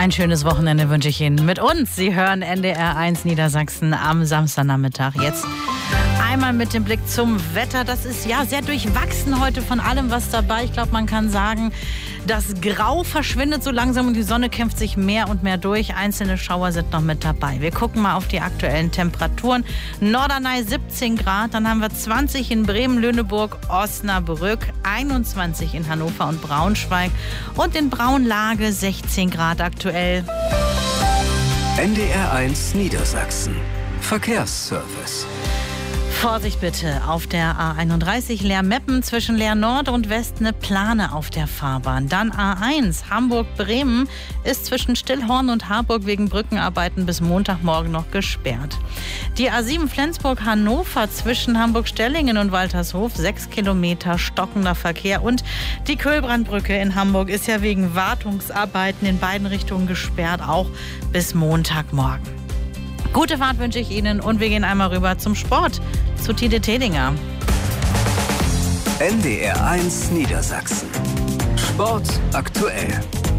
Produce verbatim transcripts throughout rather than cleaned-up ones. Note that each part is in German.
Ein schönes Wochenende wünsche ich Ihnen mit uns. Sie hören N D R eins Niedersachsen am Samstagnachmittag. Jetzt einmal mit dem Blick zum Wetter. Das ist ja sehr durchwachsen heute, von allem was dabei. Ich glaube, man kann sagen, das Grau verschwindet so langsam und die Sonne kämpft sich mehr und mehr durch. Einzelne Schauer sind noch mit dabei. Wir gucken mal auf die aktuellen Temperaturen. Norderney siebzehn Grad, dann haben wir zwanzig in Bremen, Lüneburg, Osnabrück, einundzwanzig in Hannover und Braunschweig und in Braunlage sechzehn Grad aktuell. N D R eins Niedersachsen. Verkehrsservice. Vorsicht bitte, auf der A einunddreißig Leer-Meppen zwischen Leer Nord und West eine Plane auf der Fahrbahn. Dann A eins Hamburg-Bremen ist zwischen Stillhorn und Harburg wegen Brückenarbeiten bis Montagmorgen noch gesperrt. Die A sieben Flensburg-Hannover zwischen Hamburg-Stellingen und Waltershof, sechs Kilometer stockender Verkehr. Und die Köhlbrandbrücke in Hamburg ist ja wegen Wartungsarbeiten in beiden Richtungen gesperrt, auch bis Montagmorgen. Gute Fahrt wünsche ich Ihnen und wir gehen einmal rüber zum Sport, zu Tide Tedinger. N D R eins Niedersachsen. Sport aktuell.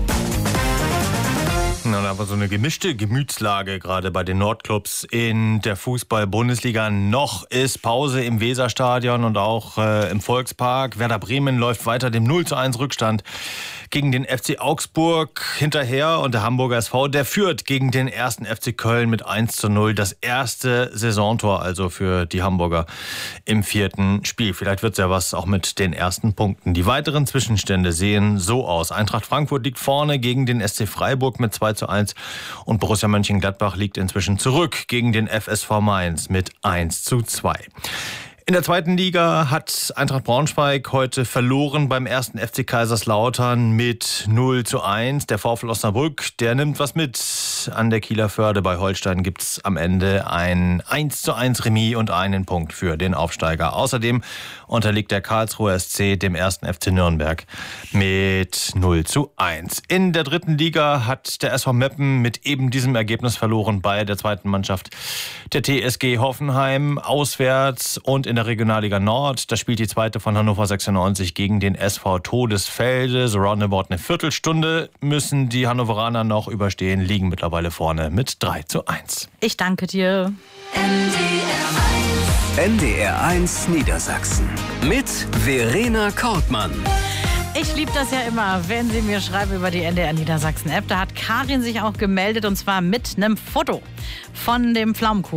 Na, aber so eine gemischte Gemütslage gerade bei den Nordclubs in der Fußball-Bundesliga. Noch ist Pause im Weserstadion und auch äh, im Volkspark. Werder Bremen läuft weiter dem null zu eins Rückstand gegen den F C Augsburg hinterher. Und der Hamburger S V, der führt gegen den ersten F C Köln mit eins zu null. Das erste Saisontor also für die Hamburger im vierten Spiel. Vielleicht wird es ja was auch mit den ersten Punkten. Die weiteren Zwischenstände sehen so aus. Eintracht Frankfurt liegt vorne gegen den S C Freiburg mit zwei zu eins und Borussia Mönchengladbach liegt inzwischen zurück gegen den F S V Mainz mit eins zu zwei. In der zweiten Liga hat Eintracht Braunschweig heute verloren beim ersten F C Kaiserslautern mit null zu eins. Der VfL Osnabrück, der nimmt was mit. An der Kieler Förde bei Holstein gibt es am Ende ein eins zu eins Remis und einen Punkt für den Aufsteiger. Außerdem unterliegt der Karlsruher S C dem ersten F C Nürnberg mit null zu eins. In der dritten Liga hat der S V Meppen mit eben diesem Ergebnis verloren bei der zweiten Mannschaft der T S G Hoffenheim auswärts. Und in der Regionalliga Nord, da spielt die zweite von Hannover sechsundneunzig gegen den S V Todesfelde. So roundabout eine Viertelstunde müssen die Hannoveraner noch überstehen, liegen mittlerweile vorne mit drei zu eins. Ich danke dir. N D R eins Niedersachsen mit Verena Kortmann. Ich liebe das ja immer, wenn Sie mir schreiben über die N D R Niedersachsen App. Da hat Karin sich auch gemeldet und zwar mit einem Foto von dem Pflaumenkuchen.